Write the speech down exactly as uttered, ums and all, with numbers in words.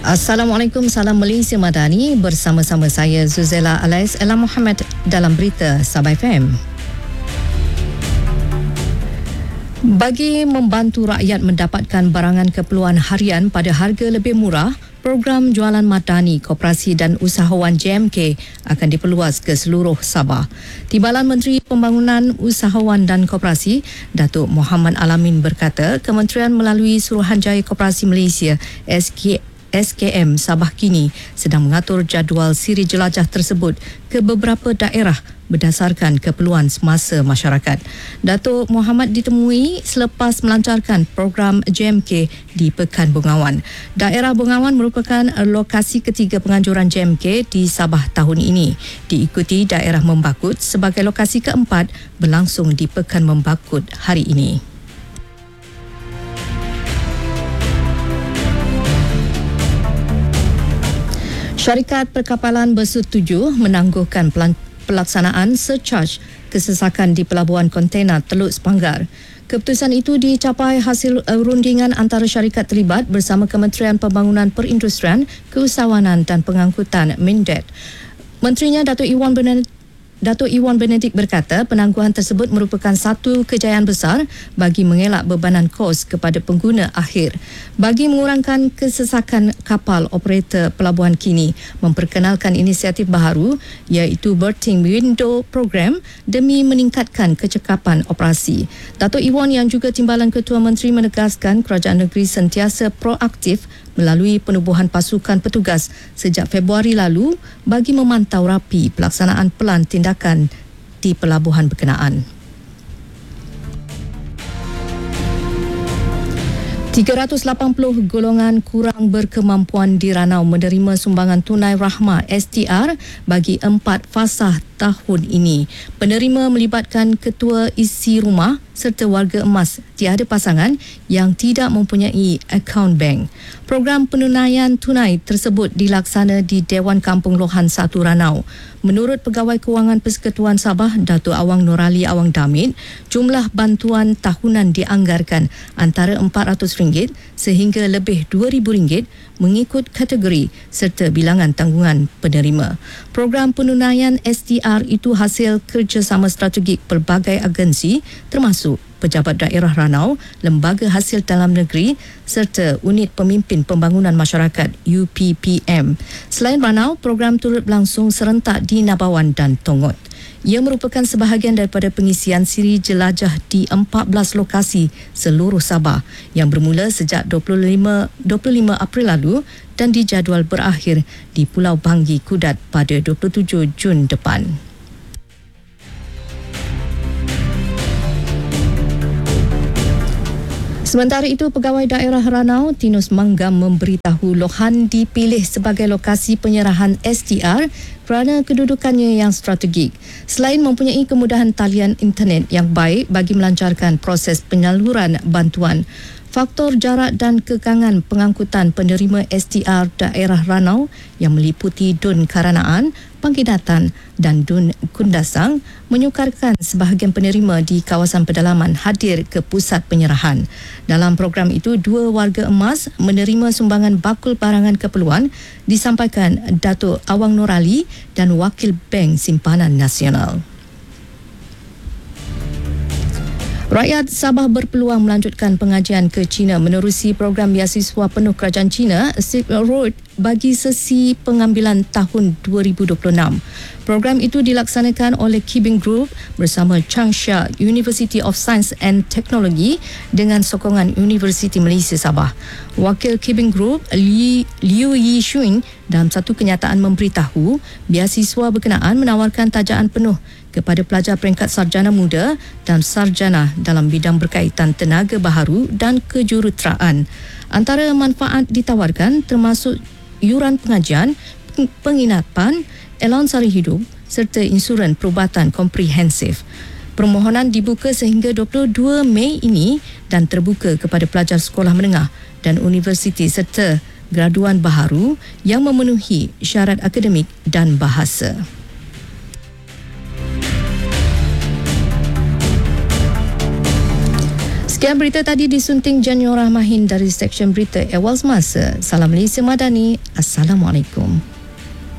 Assalamualaikum, salam Malaysia Madani. Bersama-sama saya Zuzela Alais Ella Muhammad dalam berita Sabah F M. Bagi membantu rakyat mendapatkan barangan keperluan harian pada harga lebih murah, program jualan madani, koperasi dan usahawan J M K akan diperluas ke seluruh Sabah. Timbalan Menteri Pembangunan Usahawan dan Koperasi, Datuk Mohammad Alamin berkata, kementerian melalui Suruhanjaya Koperasi Malaysia S K S K M Sabah kini sedang mengatur jadual siri jelajah tersebut ke beberapa daerah berdasarkan keperluan semasa masyarakat. Datuk Mohammad ditemui selepas melancarkan program J M K di Pekan Bengawan. Daerah Bengawan merupakan lokasi ketiga penganjuran J M K di Sabah tahun ini. Diikuti daerah Membakut sebagai lokasi keempat berlangsung di Pekan Membakut hari ini. Syarikat Perkapalan bersetuju menangguhkan pelaksanaan surcharge kesesakan di Pelabuhan Kontena Teluk Sepanggar. Keputusan itu dicapai hasil rundingan antara syarikat terlibat bersama Kementerian Pembangunan Perindustrian, Keusahawanan dan Pengangkutan Mindet. Menterinya Datuk Iwan Benedict Datuk Iwan Benedict berkata penangguhan tersebut merupakan satu kejayaan besar bagi mengelak bebanan kos kepada pengguna akhir. Bagi mengurangkan kesesakan kapal, operator pelabuhan kini memperkenalkan inisiatif baharu iaitu Berthing Window Program demi meningkatkan kecekapan operasi. Datuk Iwan yang juga Timbalan Ketua Menteri menegaskan kerajaan negeri sentiasa proaktif melalui penubuhan pasukan petugas sejak Februari lalu bagi memantau rapi pelaksanaan pelan tindakan di pelabuhan berkenaan. tiga ratus lapan puluh golongan kurang berkemampuan di Ranau menerima sumbangan tunai rahmah S T R bagi empat fasah tahun ini. Penerima melibatkan ketua isi rumah serta warga emas tiada pasangan yang tidak mempunyai akaun bank. Program penunaian tunai tersebut dilaksana di Dewan Kampung Lohan satu Ranau. Menurut Pegawai Kewangan Persekutuan Sabah, Datuk Awang Nurali Awang Damit, jumlah bantuan tahunan dianggarkan antara empat ratus ringgit sehingga lebih dua ribu ringgit mengikut kategori serta bilangan tanggungan penerima. Program penunaian S T R itu hasil kerjasama strategik pelbagai agensi termasuk Pejabat Daerah Ranau, Lembaga Hasil Dalam Negeri serta Unit Pemimpin Pembangunan Masyarakat U P P M. Selain Ranau, program turut berlangsung serentak di Nabawan dan Tongot. Ia merupakan sebahagian daripada pengisian siri jelajah di empat belas lokasi seluruh Sabah yang bermula sejak dua puluh lima April lalu dan dijadual berakhir di Pulau Banggi Kudat pada dua puluh tujuh Jun depan. Sementara itu, Pegawai Daerah Ranau, Tinus Manggam memberitahu Lohan dipilih sebagai lokasi penyerahan S T R kerana kedudukannya yang strategik. Selain mempunyai kemudahan talian internet yang baik bagi melancarkan proses penyaluran bantuan, faktor jarak dan kekangan pengangkutan penerima S T R daerah Ranau yang meliputi Dun Karanaan, Pangkinatan dan Dun Kundasang menyukarkan sebahagian penerima di kawasan pedalaman hadir ke pusat penyerahan. Dalam program itu, dua warga emas menerima sumbangan bakul barangan keperluan disampaikan Datuk Awang Nurali dan Wakil Bank Simpanan Nasional. Rakyat Sabah berpeluang melanjutkan pengajian ke China menerusi program biasiswa penuh kerajaan China Silk Road bagi sesi pengambilan tahun dua ribu dua puluh enam. Program itu dilaksanakan oleh Kibing Group bersama Changsha University of Science and Technology dengan sokongan Universiti Malaysia Sabah. Wakil Kibing Group Liu Yishuin dalam satu kenyataan memberitahu biasiswa berkenaan menawarkan tajaan penuh kepada pelajar peringkat sarjana muda dan sarjana dalam bidang berkaitan tenaga baharu dan kejuruteraan. Antara manfaat ditawarkan termasuk yuran pengajian, penginapan, allowance sara hidup serta insuran perubatan komprehensif. Permohonan dibuka sehingga dua puluh dua Mei ini dan terbuka kepada pelajar sekolah menengah dan universiti serta graduan baharu yang memenuhi syarat akademik dan bahasa. Sekian berita tadi disunting Janyo Rahmahin dari Seksyen Berita Awal Semasa. Salam Malaysia Madani. Assalamualaikum.